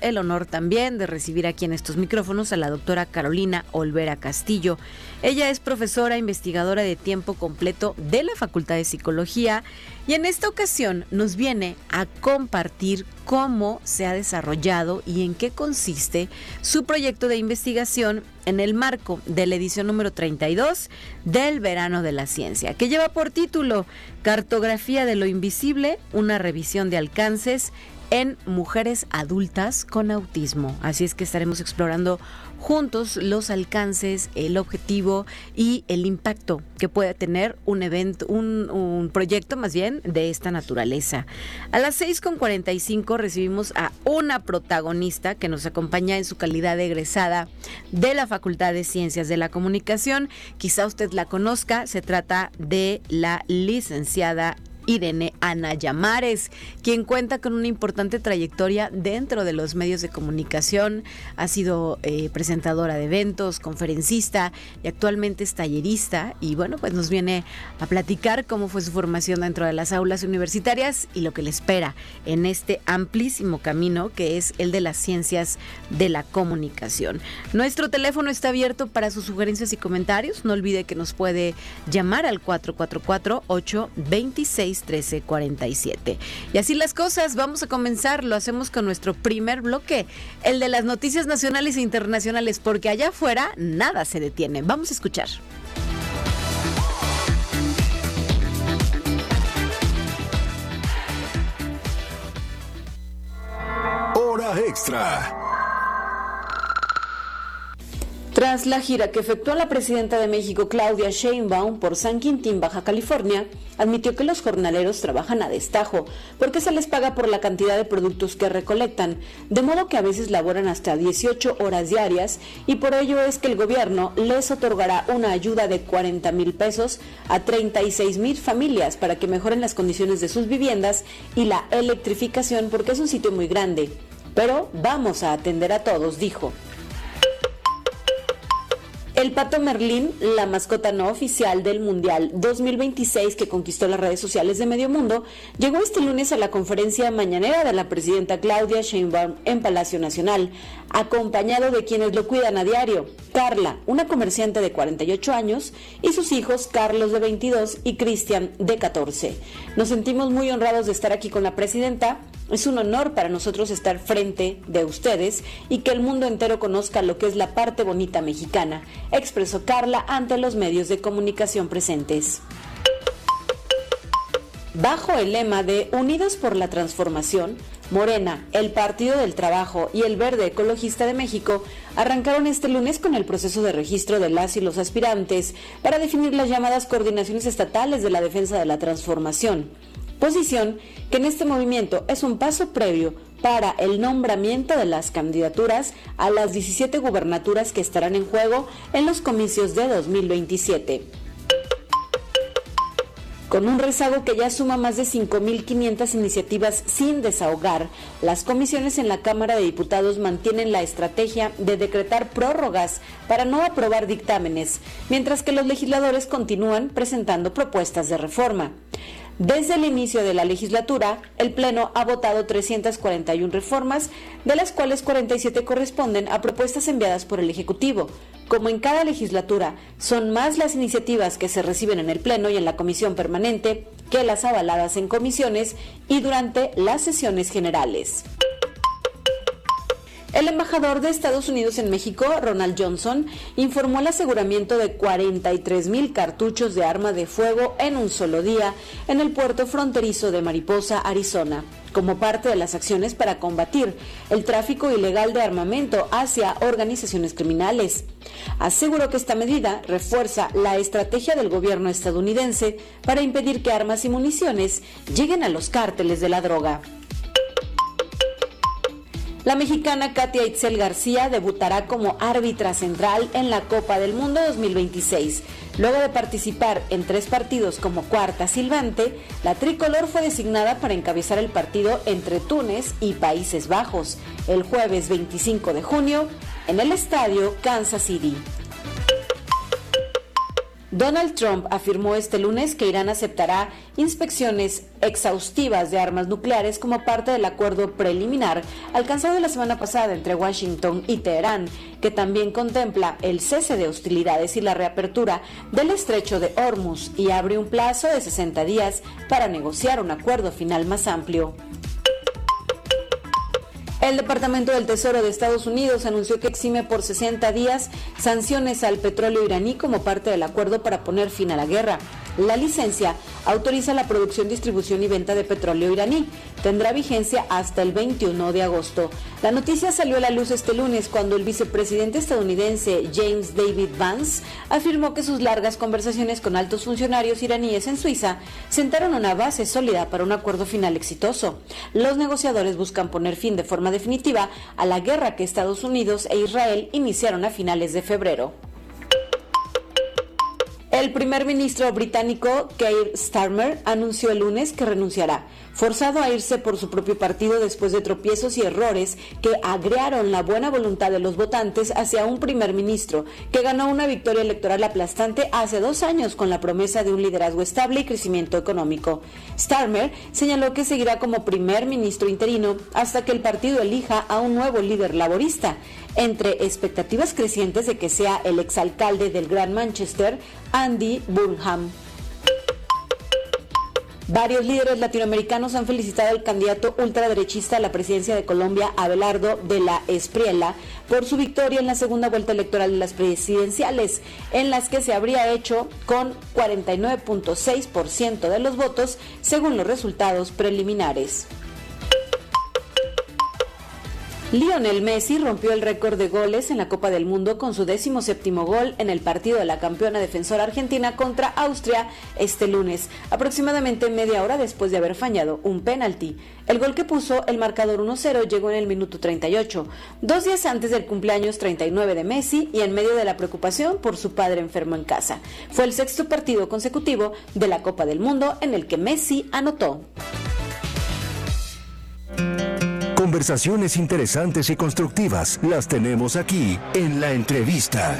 el honor también de recibir aquí en estos micrófonos a la doctora Carolina Olvera Castillo. Ella es profesora investigadora de tiempo completo de la Facultad de Psicología y en esta ocasión nos viene a compartir cómo se ha desarrollado y en qué consiste su proyecto de investigación en el marco de la edición número 32 del Verano de la Ciencia, que lleva por título Cartografía de lo Invisible, una revisión de alcances en mujeres adultas con autismo. Así es que estaremos explorando juntos los alcances, el objetivo y el impacto que puede tener un evento, un proyecto más bien de esta naturaleza. A las 6:45 recibimos a una protagonista que nos acompaña en su calidad de egresada de la Facultad de Ciencias de la Comunicación. Quizá usted la conozca, se trata de la licenciada Irene Ana Llamares, quien cuenta con una importante trayectoria dentro de los medios de comunicación. Ha sido presentadora de eventos, conferencista y actualmente es tallerista. Y bueno, pues nos viene a platicar cómo fue su formación dentro de las aulas universitarias y lo que le espera en este amplísimo camino que es el de las ciencias de la comunicación. Nuestro teléfono está abierto para sus sugerencias y comentarios. No olvide que nos puede llamar al 444-826-1347. Y así las cosas, vamos a comenzar, lo hacemos con nuestro primer bloque, el de las noticias nacionales e internacionales, porque allá afuera nada se detiene. Vamos a escuchar. Hora extra. Tras la gira que efectuó la presidenta de México, Claudia Sheinbaum, por San Quintín, Baja California, admitió que los jornaleros trabajan a destajo porque se les paga por la cantidad de productos que recolectan, de modo que a veces laboran hasta 18 horas diarias y por ello es que el gobierno les otorgará una ayuda de 40,000 pesos a 36,000 familias para que mejoren las condiciones de sus viviendas y la electrificación porque es un sitio muy grande. Pero vamos a atender a todos, dijo. El Pato Merlín, la mascota no oficial del Mundial 2026 que conquistó las redes sociales de medio mundo, llegó este lunes a la conferencia mañanera de la presidenta Claudia Sheinbaum en Palacio Nacional, acompañado de quienes lo cuidan a diario: Carla, una comerciante de 48 años, y sus hijos Carlos de 22 y Cristian de 14. Nos sentimos muy honrados de estar aquí con la presidenta. Es un honor para nosotros estar frente de ustedes y que el mundo entero conozca lo que es la parte bonita mexicana, expresó Carla ante los medios de comunicación presentes. Bajo el lema de Unidos por la Transformación, Morena, el Partido del Trabajo y el Verde Ecologista de México arrancaron este lunes con el proceso de registro de las y los aspirantes para definir las llamadas coordinaciones estatales de la defensa de la transformación. Posición que en este movimiento es un paso previo para el nombramiento de las candidaturas a las 17 gubernaturas que estarán en juego en los comicios de 2027. Con un rezago que ya suma más de 5,500 iniciativas sin desahogar, las comisiones en la Cámara de Diputados mantienen la estrategia de decretar prórrogas para no aprobar dictámenes, mientras que los legisladores continúan presentando propuestas de reforma. Desde el inicio de la legislatura, el Pleno ha votado 341 reformas, de las cuales 47 corresponden a propuestas enviadas por el Ejecutivo. Como en cada legislatura, son más las iniciativas que se reciben en el Pleno y en la Comisión Permanente que las avaladas en comisiones y durante las sesiones generales. El embajador de Estados Unidos en México, Ronald Johnson, informó el aseguramiento de 43,000 cartuchos de arma de fuego en un solo día en el puerto fronterizo de Mariposa, Arizona, como parte de las acciones para combatir el tráfico ilegal de armamento hacia organizaciones criminales. Aseguró que esta medida refuerza la estrategia del gobierno estadounidense para impedir que armas y municiones lleguen a los cárteles de la droga. La mexicana Katia Itzel García debutará como árbitra central en la Copa del Mundo 2026. Luego de participar en 3 partidos como cuarta silbante, la tricolor fue designada para encabezar el partido entre Túnez y Países Bajos el jueves 25 de junio en el estadio Kansas City. Donald Trump afirmó este lunes que Irán aceptará inspecciones exhaustivas de armas nucleares como parte del acuerdo preliminar alcanzado la semana pasada entre Washington y Teherán, que también contempla el cese de hostilidades y la reapertura del estrecho de Hormuz y abre un plazo de 60 días para negociar un acuerdo final más amplio. El Departamento del Tesoro de Estados Unidos anunció que exime por 60 días sanciones al petróleo iraní como parte del acuerdo para poner fin a la guerra. La licencia autoriza la producción, distribución y venta de petróleo iraní. Tendrá vigencia hasta el 21 de agosto. La noticia salió a la luz este lunes cuando el vicepresidente estadounidense James David Vance afirmó que sus largas conversaciones con altos funcionarios iraníes en Suiza sentaron una base sólida para un acuerdo final exitoso. Los negociadores buscan poner fin de forma definitiva a la guerra que Estados Unidos e Israel iniciaron a finales de febrero. El primer ministro británico Keir Starmer anunció el lunes que renunciará, forzado a irse por su propio partido después de tropiezos y errores que agriaron la buena voluntad de los votantes hacia un primer ministro que ganó una victoria electoral aplastante hace 2 años con la promesa de un liderazgo estable y crecimiento económico. Starmer señaló que seguirá como primer ministro interino hasta que el partido elija a un nuevo líder laborista, entre expectativas crecientes de que sea el exalcalde del Gran Manchester, Andy Burnham. Varios líderes latinoamericanos han felicitado al candidato ultraderechista a la presidencia de Colombia, Abelardo de la Espriella, por su victoria en la segunda vuelta electoral de las presidenciales, en las que se habría hecho con 49.6% de los votos, según los resultados preliminares. Lionel Messi rompió el récord de goles en la Copa del Mundo con su 17º gol en el partido de la campeona defensora argentina contra Austria este lunes, aproximadamente media hora después de haber fallado un penalti. El gol que puso el marcador 1-0 llegó en el minuto 38, 2 días antes del cumpleaños 39 de Messi y en medio de la preocupación por su padre enfermo en casa. Fue el 6º partido consecutivo de la Copa del Mundo en el que Messi anotó. Conversaciones interesantes y constructivas las tenemos aquí en La Entrevista.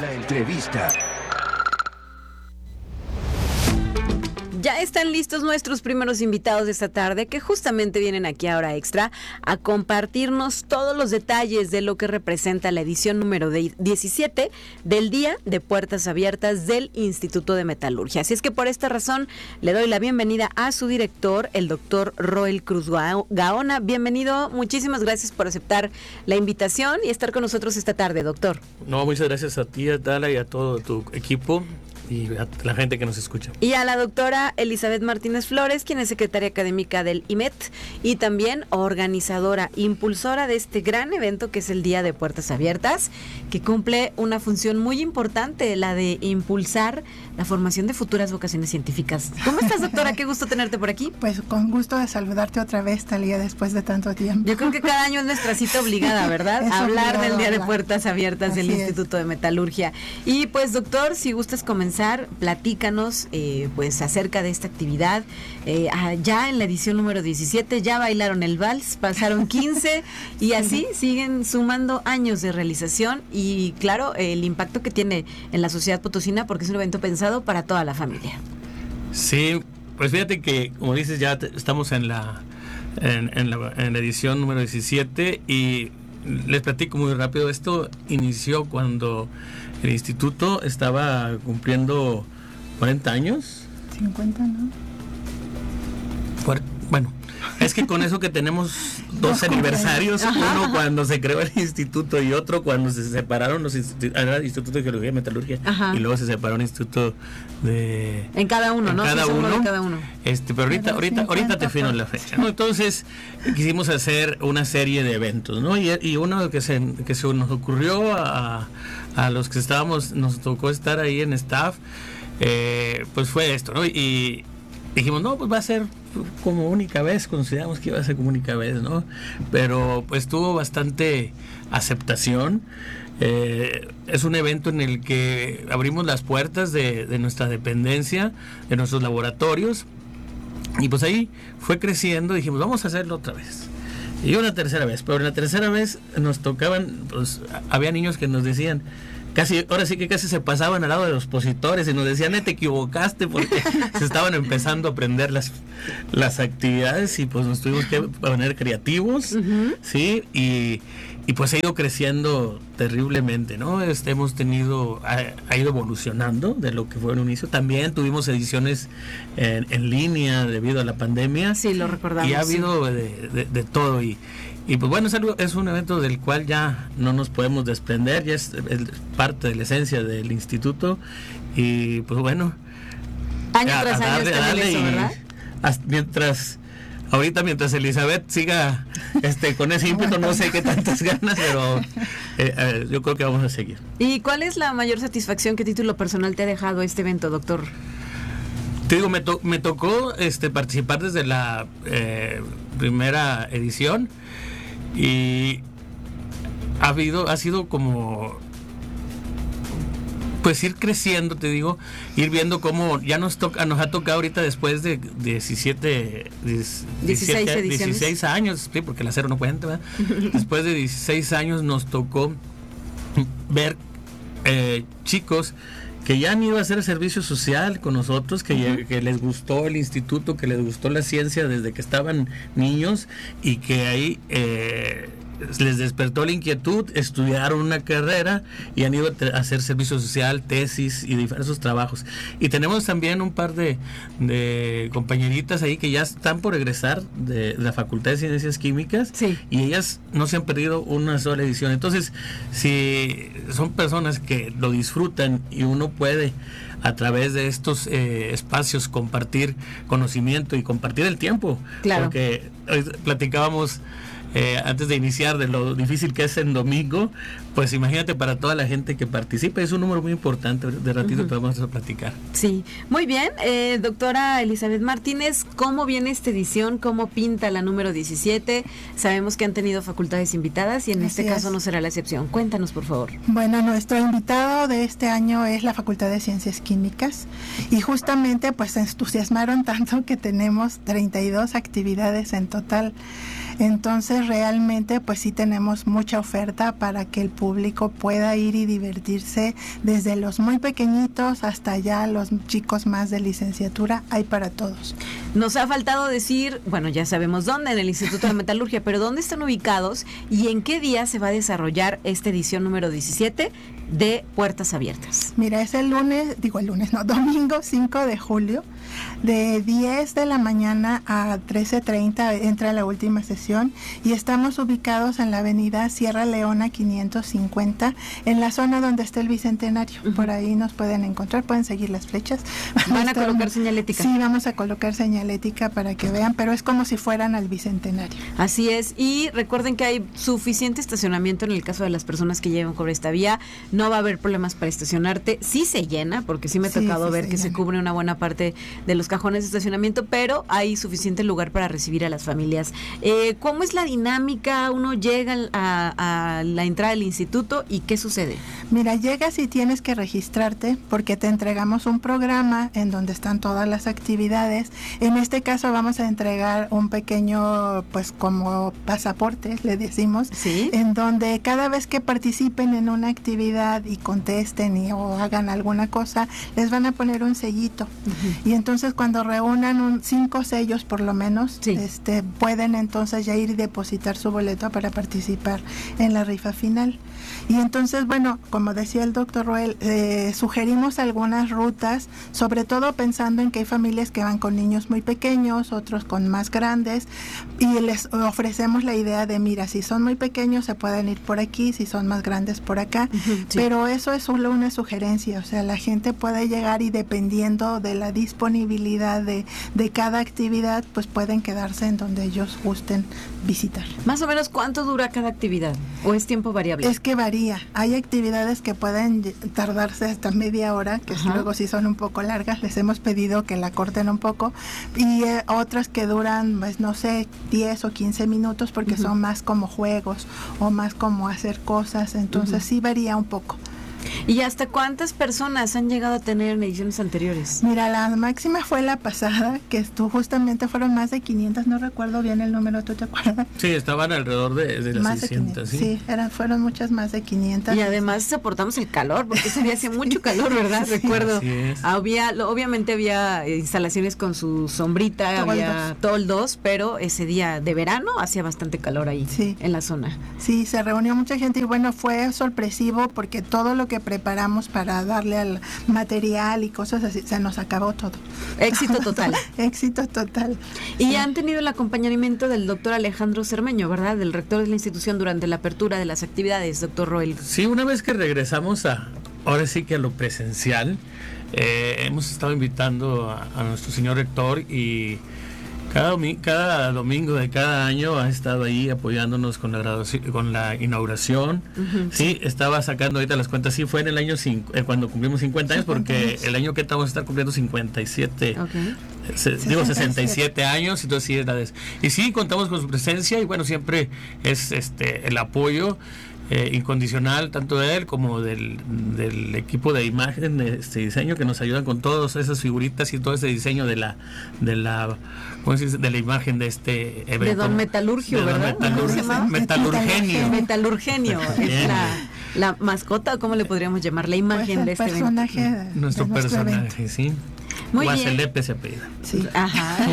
Ya están listos nuestros primeros invitados de esta tarde, que justamente vienen aquí a Hora Extra a compartirnos todos los detalles de lo que representa la edición número 17 del Día de Puertas Abiertas del Instituto de Metalurgia. Así es que por esta razón le doy la bienvenida a su director, el doctor Roel Cruz Gaona. Bienvenido, muchísimas gracias por aceptar la invitación y estar con nosotros esta tarde, doctor. No, muchas gracias a ti, Atala, y a todo tu equipo y a la gente que nos escucha. Y a la doctora Elizabeth Martínez Flores, quien es secretaria académica del IMET y también organizadora, impulsora de este gran evento que es el Día de Puertas Abiertas, que cumple una función muy importante, la de impulsar la formación de futuras vocaciones científicas. ¿Cómo estás, doctora? Qué gusto tenerte por aquí. Pues con gusto de saludarte otra vez, Talía, después de tanto tiempo. Yo creo que cada año es nuestra cita obligada, ¿verdad? A hablar del Día de Puertas Abiertas del Instituto de Metalurgia. Y pues, doctor, si gustas comenzar, platícanos pues acerca de esta actividad. Ya en la edición número 17 ya bailaron el vals, pasaron 15 y así siguen sumando años de realización y claro, el impacto que tiene en la sociedad potosina, porque es un evento pensado para toda la familia. Sí, pues fíjate que, como dices, ya estamos en la edición número 17 y les platico muy rápido. Esto inició cuando el instituto estaba cumpliendo 40 años. 50, ¿no? Bueno, es que con eso que tenemos 2 aniversarios, uno cuando se creó el instituto y otro cuando se separaron los institutos, el Instituto de Geología y Metalurgia, y luego se separó el instituto de... En cada uno, ¿no? Cada uno. De cada uno. Pero ahorita te fino la fecha, ¿no? Entonces quisimos hacer una serie de eventos, ¿no? Y uno que se nos ocurrió a los que nos tocó estar ahí en staff, pues fue esto, ¿no? Y dijimos, no, pues va a ser como única vez, consideramos que iba a ser como única vez, ¿no? Pero pues tuvo bastante aceptación. Es un evento en el que abrimos las puertas de nuestra dependencia, de nuestros laboratorios, y pues ahí fue creciendo. Dijimos, vamos a hacerlo otra vez. Y una tercera vez, pero en la tercera vez nos tocaban, pues había niños que nos decían, ahora sí que casi se pasaban al lado de los expositores y nos decían, te equivocaste, porque se estaban empezando a aprender las actividades, y pues nos tuvimos que poner creativos, ¿sí? Y pues ha ido creciendo terriblemente, ¿no? Hemos tenido, ha ido evolucionando de lo que fue en un inicio. También tuvimos ediciones en línea debido a la pandemia. Sí, lo recordamos. Y ha habido de todo, y pues bueno, es un evento del cual ya no nos podemos desprender, ya es parte de la esencia del instituto, y pues bueno, año tras año ¿verdad? Mientras Elizabeth siga con ese ímpetu, no sé qué tantas ganas, pero yo creo que vamos a seguir. ¿Y cuál es la mayor satisfacción que título personal te ha dejado este evento, doctor? Te digo, me tocó participar desde la primera edición, y ha sido como pues ir creciendo, te digo, ir viendo cómo ya nos ha tocado ahorita, después de 16 años, sí, porque el acero no cuenta, ¿verdad? Después de 16 años nos tocó ver chicos que ya han ido a hacer servicio social con nosotros, que les gustó el instituto, que les gustó la ciencia desde que estaban niños, y que ahí les despertó la inquietud, estudiaron una carrera y han ido a hacer servicio social, tesis y diversos trabajos. Y tenemos también un par de compañeritas ahí que ya están por egresar de la Facultad de Ciencias Químicas, sí, y ellas no se han perdido una sola edición. Entonces, si son personas que lo disfrutan y uno puede a través de estos espacios compartir conocimiento y compartir el tiempo, claro, porque hoy platicábamos antes de iniciar de lo difícil que es en domingo, pues imagínate para toda la gente que participa, es un número muy importante, de ratito podemos platicar. Sí, muy bien, doctora Elizabeth Martínez, ¿cómo viene esta edición? ¿Cómo pinta la número 17? Sabemos que han tenido facultades invitadas y en este caso no será la excepción. Cuéntanos, por favor. Bueno, nuestro invitado de este año es la Facultad de Ciencias Químicas, y justamente pues se entusiasmaron tanto que tenemos 32 actividades en total. Entonces realmente pues sí tenemos mucha oferta para que el público pueda ir y divertirse, desde los muy pequeñitos hasta ya los chicos más de licenciatura, hay para todos. Nos ha faltado decir, bueno, ya sabemos dónde, en el Instituto de Metalurgia, pero ¿dónde están ubicados y en qué día se va a desarrollar esta edición número 17 de Puertas Abiertas? Mira, es domingo 5 de julio, de 10 de la mañana a 13:30 entra la última sesión, y estamos ubicados en la avenida Sierra Leona 550, en la zona donde está el Bicentenario. Por ahí nos pueden encontrar, pueden seguir las flechas. ¿Van a colocar señalética? Sí, vamos a colocar señalética para que vean, pero es como si fueran al Bicentenario. Así es, y recuerden que hay suficiente estacionamiento en el caso de las personas que lleven por esta vía. No va a haber problemas para estacionarte. Sí se llena, porque sí me ha tocado ver que se cubre una buena parte de los cajones de estacionamiento, pero hay suficiente lugar para recibir a las familias. ¿Cómo es la dinámica? Uno llega a la entrada del instituto y ¿qué sucede? Mira, llegas y tienes que registrarte, porque te entregamos un programa en donde están todas las actividades. En este caso vamos a entregar un pequeño, pues como pasaporte, le decimos, ¿sí?, en donde cada vez que participen en una actividad y contesten o hagan alguna cosa, les van a poner un sellito. Y entonces cuando reúnan 5 sellos por lo menos, sí, pueden entonces ya ir y depositar su boleto para participar en la rifa final. Y entonces, bueno, como decía el doctor Roel, sugerimos algunas rutas, sobre todo pensando en que hay familias que van con niños muy pequeños, otros con más grandes, y les ofrecemos la idea de, mira, si son muy pequeños se pueden ir por aquí, si son más grandes por acá, sí, pero eso es solo una sugerencia, o sea, la gente puede llegar y dependiendo de la disponibilidad de cada actividad, pues pueden quedarse en donde ellos gusten visitar. Más o menos, ¿cuánto dura cada actividad? ¿O es tiempo variable? Es que varía. Hay actividades que pueden tardarse hasta media hora, que luego sí son un poco largas. Les hemos pedido que la corten un poco. Y otras que duran, pues no sé, 10 o 15 minutos, porque son más como juegos o más como hacer cosas. Entonces sí varía un poco. ¿Y hasta cuántas personas han llegado a tener en ediciones anteriores? Mira, la máxima fue la pasada, que justamente fueron más de 500, no recuerdo bien el número, ¿tú te acuerdas? Sí, estaban alrededor de las Más 600, de 500, sí, fueron muchas más de 500. Y además soportamos el calor, porque ese día hacía mucho calor, ¿verdad? Sí, recuerdo. Obviamente había instalaciones con su sombrita, había toldos, pero ese día de verano hacía bastante calor ahí, en la zona. Sí, se reunió mucha gente y bueno, fue sorpresivo porque todo lo que preparamos para darle al material y cosas así, se nos acabó todo. Éxito total. Éxito total. Y han tenido el acompañamiento del doctor Alejandro Cermeño, ¿verdad? Del rector de la institución durante la apertura de las actividades, doctor Roel. Sí, una vez que regresamos ahora sí que a lo presencial, hemos estado invitando a nuestro señor rector y cada domingo de cada año ha estado ahí apoyándonos con la graduación, con la inauguración. Sí, estaba sacando ahorita las cuentas. Sí, fue en el año cuando cumplimos 50 años, porque el año que estamos a estar cumpliendo 57. Digo 67 años, entonces sí es la de... Y sí, contamos con su presencia y bueno, siempre es el apoyo incondicional tanto de él como del equipo de imagen, de diseño, que nos ayudan con todas esas figuritas y todo ese diseño de la ¿cómo se dice? De la imagen de este evento. De Don Metalurgio, ¿verdad? Metalurgenio. Metalurgenio. Es la mascota, ¿cómo le podríamos llamar? La imagen de este personaje evento. Nuestro personaje, evento. Sí. Muy Guaselepe se apellida. Sí. Ajá.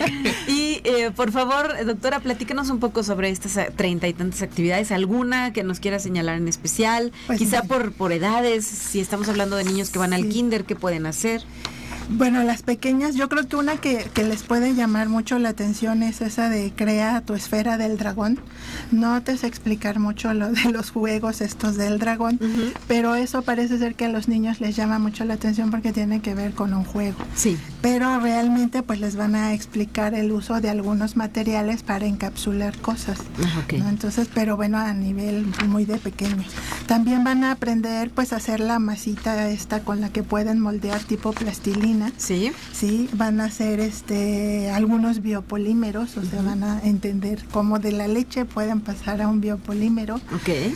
Y por favor, doctora, platícanos un poco sobre estas 30 y tantas actividades. ¿Alguna que nos quiera señalar en especial? Pues quizá por edades, si estamos hablando de niños que van al kinder, ¿qué pueden hacer? Bueno, las pequeñas, yo creo que una que les puede llamar mucho la atención es esa de crea tu esfera del dragón. No te sé explicar mucho lo de los juegos estos del dragón, pero eso parece ser que a los niños les llama mucho la atención porque tiene que ver con un juego. Sí. Pero realmente pues les van a explicar el uso de algunos materiales para encapsular cosas. Okay. ¿No? Entonces, pero bueno, a nivel muy de pequeños. También van a aprender pues a hacer la masita esta con la que pueden moldear tipo plastilina. Sí. Sí, van a hacer algunos biopolímeros, o sea, van a entender cómo de la leche pueden pasar a un biopolímero. Okay.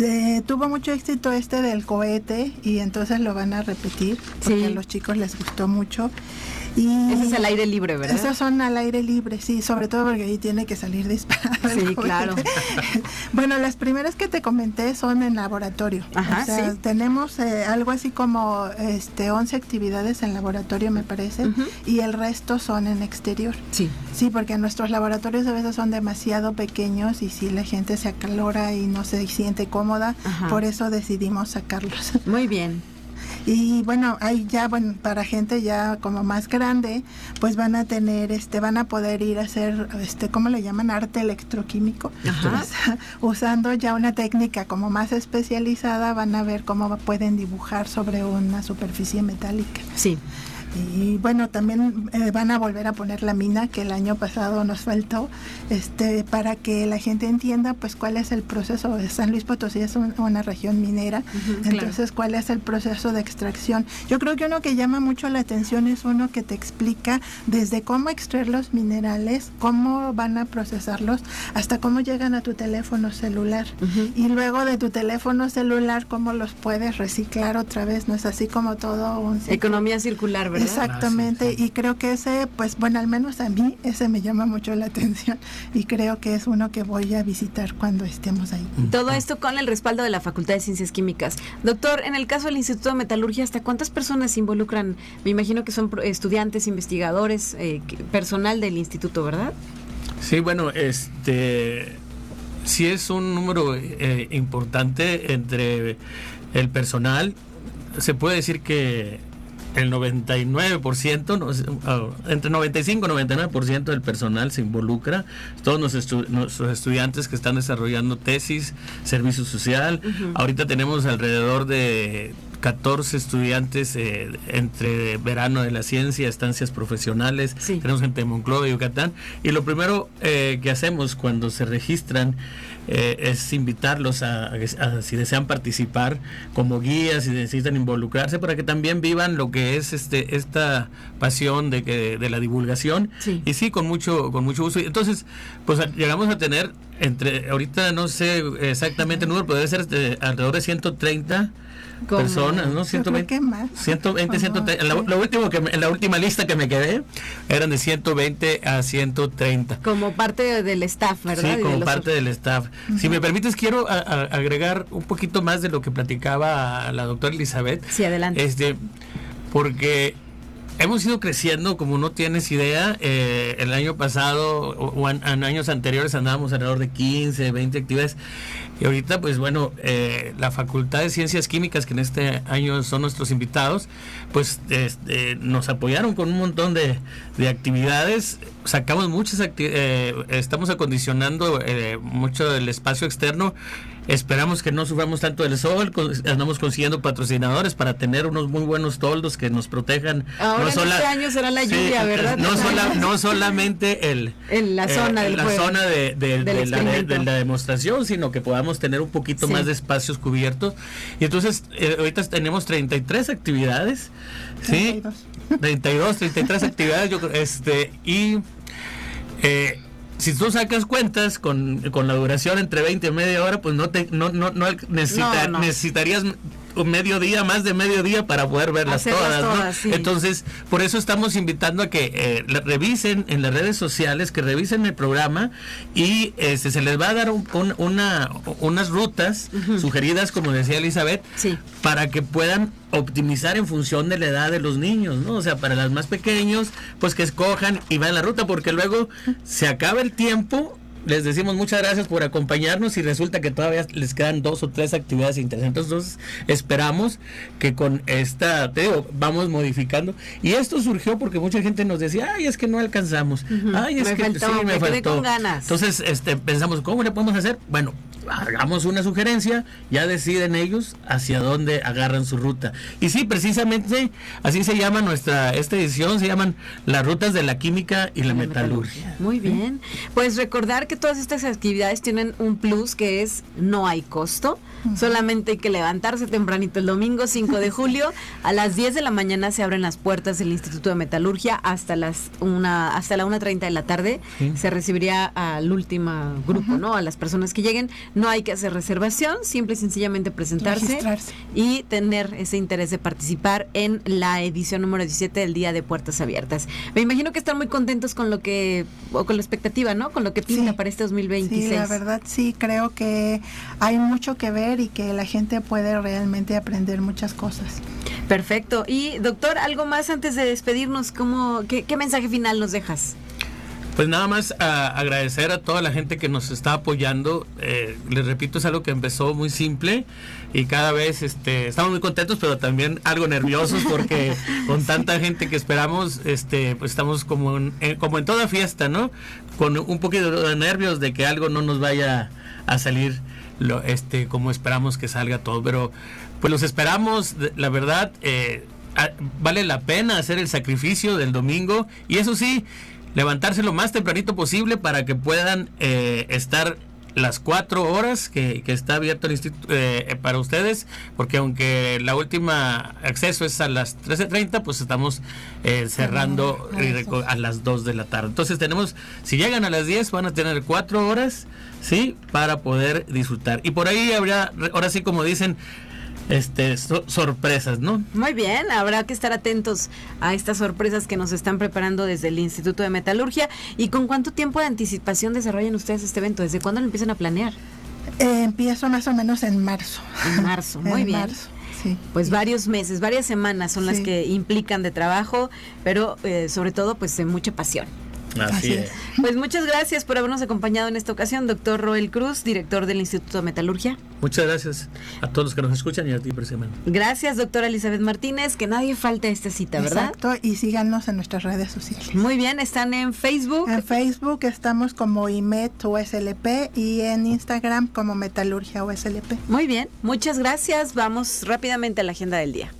Tuvo mucho éxito del cohete y entonces lo van a repetir porque a los chicos les gustó mucho. Y ese es al aire libre, ¿verdad? Esos son al aire libre, sí, sobre todo porque ahí tiene que salir disparado. Sí, claro. Bueno, las primeras que te comenté son en laboratorio. Ajá, o sea, tenemos algo así como 11 actividades en laboratorio, me parece, y el resto son en exterior. Sí. Sí, porque nuestros laboratorios a veces son demasiado pequeños y si la gente se acalora y no se siente cómoda, por eso decidimos sacarlos. Muy bien. Y bueno, ahí ya, para gente ya como más grande, pues van a tener, van a poder ir a hacer, ¿cómo le llaman? Arte electroquímico. Ajá. Usando ya una técnica como más especializada, van a ver cómo pueden dibujar sobre una superficie metálica. Sí. Y bueno, también van a volver a poner la mina que el año pasado nos faltó, para que la gente entienda pues cuál es el proceso. San Luis Potosí es una región minera, entonces cuál es el proceso de extracción. Yo creo que uno que llama mucho la atención es uno que te explica desde cómo extraer los minerales, cómo van a procesarlos, hasta cómo llegan a tu teléfono celular. Y luego de tu teléfono celular, cómo los puedes reciclar otra vez, ¿no? Es así como todo un ciclo. Economía circular, ¿verdad? Exactamente, y creo que ese, pues bueno, al menos a mí, ese me llama mucho la atención y creo que es uno que voy a visitar cuando estemos ahí. Todo esto con el respaldo de la Facultad de Ciencias Químicas. Doctor, en el caso del Instituto de Metalurgia, ¿hasta cuántas personas se involucran? Me imagino que son estudiantes, investigadores, personal del instituto, ¿verdad? Sí, bueno, sí es un número importante entre el personal. Se puede decir que el 99%, entre 95 y 99% del personal se involucra. Todos nuestros estudiantes que están desarrollando tesis, servicio social. Ahorita tenemos alrededor de 14 estudiantes entre verano de la ciencia, estancias profesionales. Sí. Tenemos gente de Monclova y Yucatán. Y lo primero que hacemos cuando se registran es invitarlos a si desean participar como guías, si necesitan involucrarse, para que también vivan lo que es esta pasión de la divulgación. Sí. Y sí, con mucho gusto. Entonces, pues llegamos a tener ahorita no sé exactamente el número, pero debe ser alrededor de 130 personas, ¿no? 120, más. 120, 130. En la última lista que me quedé eran de 120 a 130. Como parte del staff, ¿verdad? Sí, como parte del staff. Si me permites, quiero agregar un poquito más de lo que platicaba la doctora Elizabeth. Sí, adelante. Porque hemos ido creciendo, como no tienes idea. El año pasado o en años anteriores andábamos alrededor de 15, 20 actividades. Y ahorita, pues bueno, la Facultad de Ciencias Químicas, que en este año son nuestros invitados, pues nos apoyaron con un montón de actividades. Sacamos muchas estamos acondicionando mucho del espacio externo. Esperamos que no suframos tanto del sol, andamos consiguiendo patrocinadores para tener unos muy buenos toldos que nos protejan. Ahora este año será la lluvia, ¿verdad? No solamente la zona de la demostración, sino que podamos tener un poquito más de espacios cubiertos. Y entonces, ahorita tenemos 33 actividades, ¿sí? 33 actividades, yo creo, si tú sacas cuentas con la duración entre 20 y media hora, pues necesitarías mediodía, más de mediodía para poder verlas todas, ¿no? Sí. Entonces, por eso estamos invitando a que revisen en las redes sociales, que revisen el programa y se les va a dar unas rutas sugeridas, como decía Elizabeth, para que puedan optimizar en función de la edad de los niños, ¿no? O sea, para los más pequeños, pues que escojan y van en la ruta, porque luego se acaba el tiempo. Les decimos muchas gracias por acompañarnos y resulta que todavía les quedan 2 o 3 actividades interesantes. Entonces esperamos que con esta, vamos modificando. Y esto surgió porque mucha gente nos decía, ay, es que no alcanzamos. Ay, es me faltó. Con ganas. Entonces pensamos, ¿cómo le podemos hacer? Bueno, hagamos una sugerencia, ya deciden ellos hacia dónde agarran su ruta. Y sí, precisamente así se llama esta edición, se llaman las rutas de la química y la metalurgia. Muy bien. Pues recordar que todas estas actividades tienen un plus, que es no hay costo. Solamente hay que levantarse tempranito el domingo 5 de julio. A las 10 de la mañana se abren las puertas del Instituto de Metalurgia hasta la 1:30 de la tarde. Se recibiría al último grupo, ¿no? A las personas que lleguen. No hay que hacer reservación, simple y sencillamente presentarse y tener ese interés de participar en la edición número 17 del Día de Puertas Abiertas. Me imagino que están muy contentos con la expectativa, ¿no? Con lo que pinta para este 2026. Sí, la verdad sí, creo que hay mucho que ver y que la gente puede realmente aprender muchas cosas. Perfecto. Y doctor, algo más antes de despedirnos, ¿qué mensaje final nos dejas? Pues nada más agradecer a toda la gente que nos está apoyando. Les repito, es algo que empezó muy simple y cada vez estamos muy contentos, pero también algo nerviosos porque con tanta gente que esperamos, pues estamos como en toda fiesta, ¿no? Con un poquito de nervios de que algo no nos vaya a salir como esperamos que salga todo, pero pues los esperamos, la verdad, vale la pena hacer el sacrificio del domingo y eso sí, levantarse lo más tempranito posible para que puedan estar las 4 horas que está abierto el instituto para ustedes, porque aunque la última acceso es a las 13:30, pues estamos cerrando a las 2 de la tarde. Entonces si llegan a las 10 van a tener 4 horas, ¿sí? Para poder disfrutar. Y por ahí habrá, ahora sí como dicen, sorpresas, ¿no? Muy bien, habrá que estar atentos a estas sorpresas que nos están preparando desde el Instituto de Metalurgia. ¿Y con cuánto tiempo de anticipación desarrollan ustedes este evento? ¿Desde cuándo lo empiezan a planear? Empiezo más o menos en marzo. En marzo, muy bien. Marzo, sí. Pues varios meses, varias semanas son las que implican de trabajo, pero sobre todo pues de mucha pasión. Así es. Pues muchas gracias por habernos acompañado en esta ocasión, doctor Roel Cruz, director del Instituto de Metalurgia. Muchas gracias a todos los que nos escuchan y a ti, precisamente. Gracias, doctora Elizabeth Martínez, que nadie falte a esta cita, ¿verdad? Exacto, y síganos en nuestras redes sociales. Muy bien, ¿están en Facebook? En Facebook estamos como IMET USLP y en Instagram como Metalurgia USLP. Muy bien, muchas gracias. Vamos rápidamente a la agenda del día.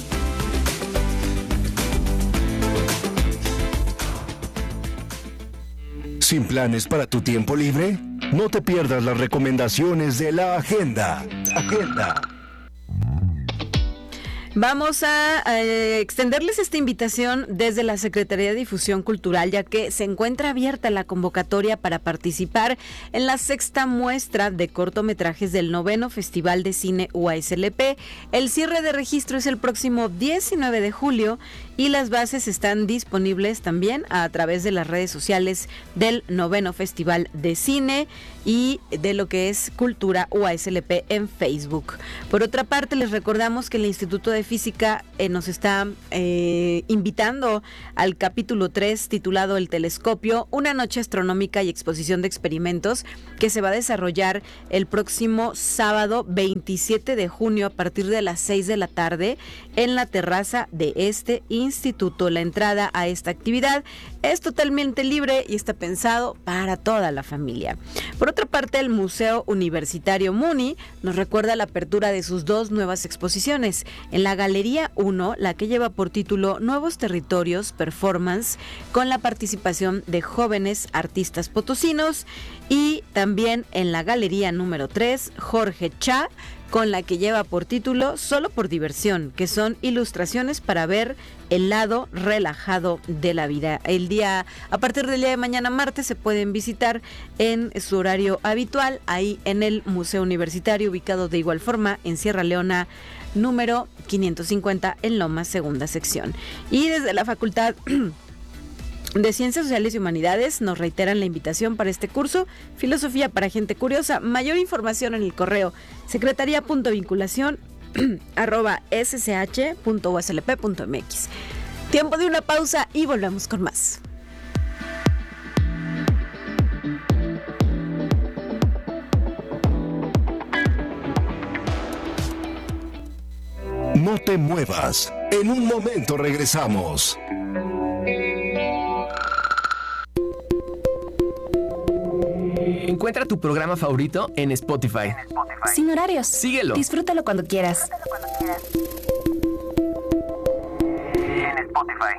¿Sin planes para tu tiempo libre? No te pierdas las recomendaciones de la agenda. Vamos a extenderles esta invitación desde la Secretaría de Difusión Cultural, ya que se encuentra abierta la convocatoria para participar en la 6ª muestra de cortometrajes del 9º Festival de Cine UASLP. El cierre de registro es el próximo 19 de julio y las bases están disponibles también a través de las redes sociales del 9º Festival de Cine y de lo que es Cultura UASLP en Facebook. Por otra parte, les recordamos que el Instituto de Física nos está invitando al capítulo 3 titulado El Telescopio, una noche astronómica y exposición de experimentos que se va a desarrollar el próximo sábado 27 de junio a partir de las 6 de la tarde en la terraza de este instituto. La entrada a esta actividad es totalmente libre y está pensado para toda la familia. Por otra parte, el Museo Universitario MUNI nos recuerda la apertura de sus 2 nuevas exposiciones. En la Galería 1, la que lleva por título Nuevos Territorios, Performance, con la participación de jóvenes artistas potosinos, y también en la Galería número 3, Jorge Cha, con la que lleva por título Solo por Diversión, que son ilustraciones para ver el lado relajado de la vida. A partir del día de mañana martes se pueden visitar en su horario habitual, ahí en el Museo Universitario, ubicado de igual forma en Sierra Leona, número 550 en Lomas, segunda sección. Y desde la Facultad de Ciencias Sociales y Humanidades nos reiteran la invitación para este curso, Filosofía para Gente Curiosa. Mayor información en el correo secretaría.vinculación@ssh.uslp.mx. Tiempo de una pausa y volvemos con más. No te muevas. En un momento regresamos. Encuentra tu programa favorito en Spotify. Sin horarios. Síguelo. Disfrútalo cuando quieras. En Spotify.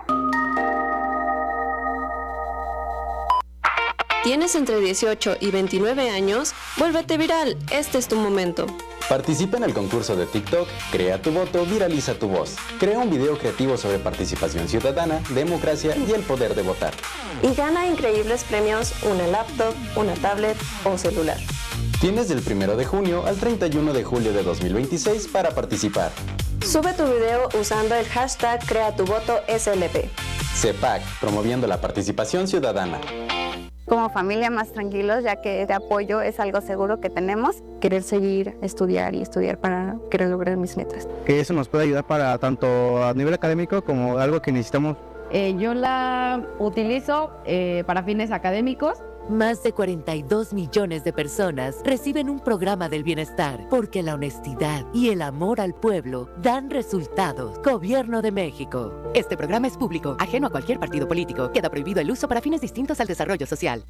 ¿Tienes entre 18 y 29 años? Vuélvete viral. Este es tu momento. Participa en el concurso de TikTok, Crea tu voto, viraliza tu voz. Crea un video creativo sobre participación ciudadana, democracia y el poder de votar. Y gana increíbles premios, una laptop, una tablet o celular. Tienes del 1 de junio al 31 de julio de 2026 para participar. Sube tu video usando el hashtag #CreaTuVotoSLP. CEPAC, promoviendo la participación ciudadana. Como familia más tranquilos, ya que este apoyo es algo seguro que tenemos. Querer seguir, estudiar y estudiar para querer lograr mis metas. Que eso nos puede ayudar para tanto a nivel académico como algo que necesitamos. Yo la utilizo para fines académicos. Más de 42 millones de personas reciben un programa del bienestar porque la honestidad y el amor al pueblo dan resultados. Gobierno de México. Este programa es público, ajeno a cualquier partido político. Queda prohibido el uso para fines distintos al desarrollo social.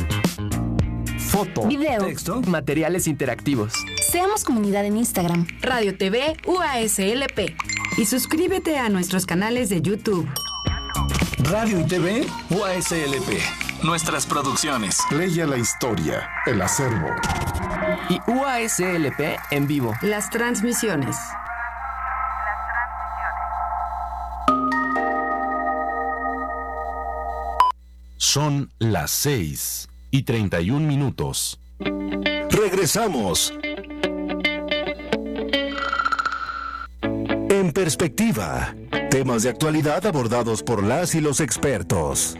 Foto, video, texto, materiales interactivos. Seamos comunidad en Instagram. Radio TV UASLP. Y suscríbete a nuestros canales de YouTube. Radio y TV UASLP. Nuestras producciones. Leia la historia, el acervo. Y UASLP en vivo. Las transmisiones. Son las 6:31. Regresamos. En perspectiva, temas de actualidad abordados por las y los expertos.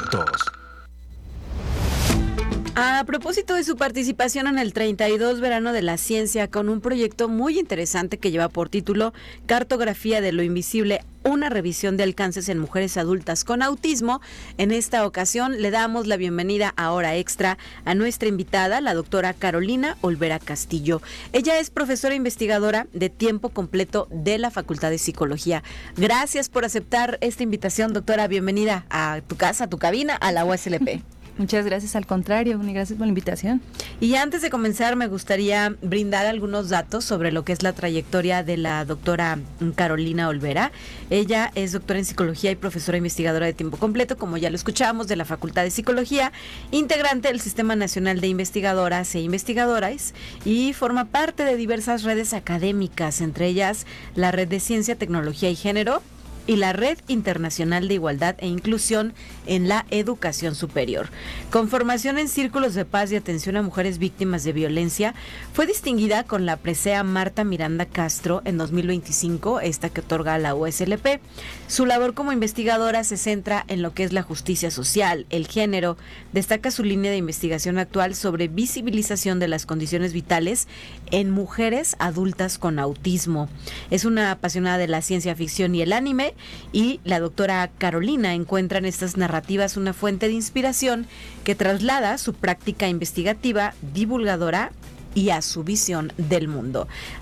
A propósito de su participación en el 32 Verano de la Ciencia, con un proyecto muy interesante que lleva por título Cartografía de lo Invisible, una revisión de alcances en mujeres adultas con autismo, en esta ocasión le damos la bienvenida a Hora Extra a nuestra invitada, la doctora Carolina Olvera Castillo. Ella es profesora investigadora de tiempo completo de la Facultad de Psicología. Gracias por aceptar esta invitación, doctora. Bienvenida a tu casa, a tu cabina, a la UASLP. Muchas gracias, al contrario, gracias por la invitación. Y antes de comenzar, me gustaría brindar algunos datos sobre lo que es la trayectoria de la doctora Carolina Olvera. Ella es doctora en psicología y profesora investigadora de tiempo completo, como ya lo escuchábamos, de la Facultad de Psicología, integrante del Sistema Nacional de Investigadoras e Investigadores, y forma parte de diversas redes académicas, entre ellas la Red de Ciencia, Tecnología y Género, y la Red Internacional de Igualdad e Inclusión en la Educación Superior. Con formación en círculos de paz y atención a mujeres víctimas de violencia, fue distinguida con la presea Marta Miranda Castro en 2025, esta que otorga la USLP. Su labor como investigadora se centra en lo que es la justicia social, el género. Destaca su línea de investigación actual sobre visibilización de las condiciones vitales en mujeres adultas con autismo. Es una apasionada de la ciencia ficción y el anime, y la doctora Carolina encuentra en estas narrativas una fuente de inspiración que traslada su práctica investigativa, divulgadora y a su visión del mundo.